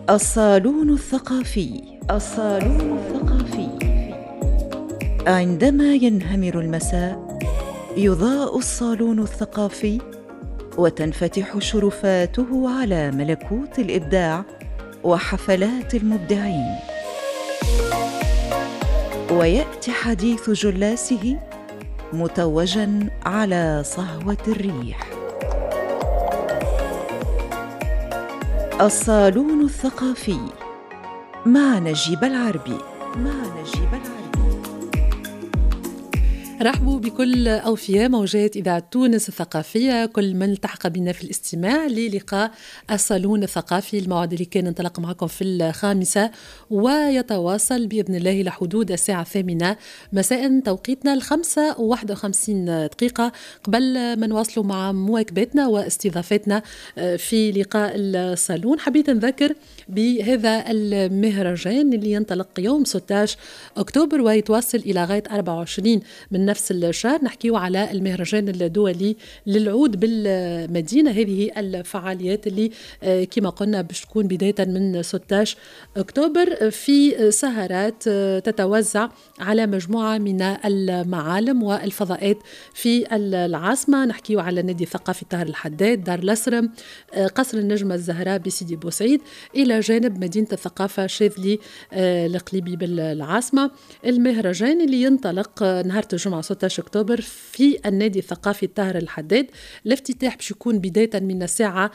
الصالون الثقافي. عندما ينهمر المساء يضاء الصالون الثقافي وتنفتح شرفاته على ملكوت الإبداع وحفلات المبدعين، ويأتي حديث جلاسه متوجاً على صهوة الريح. الصالون الثقافي مع نجيب العربي. رحبوا بكل أوفياء موجات إذاعة تونس الثقافية، كل من التحق بنا في الاستماع للقاء الصالون الثقافي، الموعد اللي كان ننطلق معكم في 5 ويتواصل بإذن الله لحدود الساعة 8 مساء توقيتنا 5:51 قبل ما نواصلوا مع مواكبتنا واستضافتنا في لقاء الصالون. حبيت نذكر بهذا المهرجان اللي ينطلق يوم 16 أكتوبر ويتواصل إلى غاية 24 من نفس الشهر. نحكيو على المهرجان الدولي للعود بالمدينة. هذه الفعاليات اللي كما قلنا باش تكون بداية من 16 أكتوبر في سهرات تتوزع على مجموعة من المعالم والفضاءات في العاصمة. نحكيو على نادي الثقافي طاهر الحداد، دار الأسرم، قصر النجمة الزهراء بسيدي بوسعيد، إلى جانب مدينة الثقافة شاذلي القليبي بالعاصمة. المهرجان اللي ينطلق نهار الجمعة 16 أكتوبر في النادي الثقافي طاهر الحداد. الافتتاح باش يكون بداية من الساعة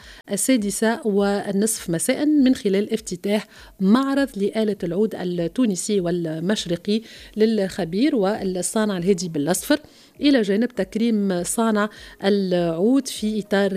6:30 مساء من خلال افتتاح معرض لآلة العود التونسي والمشرقي للخبير والصانع الهادي بالأصفر، إلى جانب تكريم صانع العود في إطار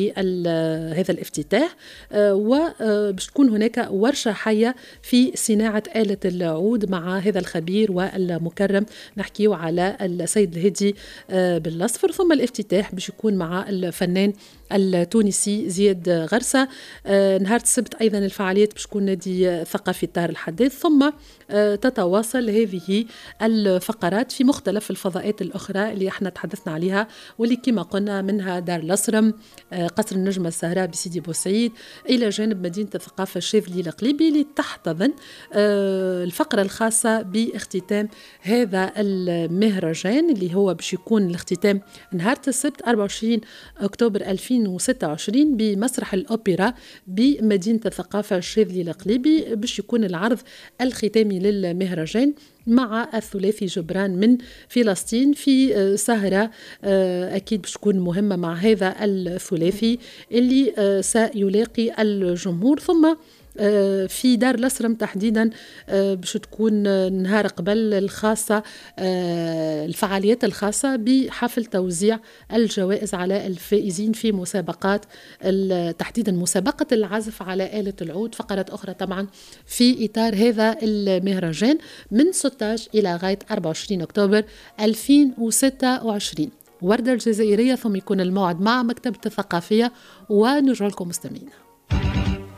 هذا الافتتاح. وباش تكون هناك ورشة حية في صناعة آلة العود مع هذا الخبير والمكرم، نحكيه على السيد الهادي بالأصفر. ثم الافتتاح باش يكون مع الفنان التونسي زياد غرسة. نهار السبت أيضا الفعاليات باش تكون نادي ثقافي طاهر الحداد، ثم تتواصل هذه الفقرات في مختلف الفضاءات الأخرى اللي احنا تحدثنا عليها، واللي كما قلنا منها دار الأسرم، قصر النجمة الزهراء بسيدي بوسعيد، إلى جانب مدينة الثقافة الشاذلي القليبي، لتحتضن الفقرة الخاصة باختتام هذا المهرجان اللي هو باش يكون الاختتام نهار السبت 24 أكتوبر 2026 بمسرح الأوبرا بمدينة الثقافة الشاذلي القليبي، باش يكون العرض الختامي للمهرجان مع الثلاثي جبران من فلسطين في سهرة أكيد باش تكون مهمة مع هذا الثلاثي اللي سيلاقي الجمهور. ثم في دار الأسرم تحديدا باش تكون نهار قبل الخاصة الفعاليات الخاصة بحفل توزيع الجوائز على الفائزين في مسابقات تحديدا مسابقة العزف على آلة العود. فقرات أخرى طبعا في إطار هذا المهرجان من 16 إلى غاية 24 أكتوبر 2026. وردة الجزائرية، ثم يكون الموعد مع مكتبة الثقافية. ونرجع لكم مستمعين.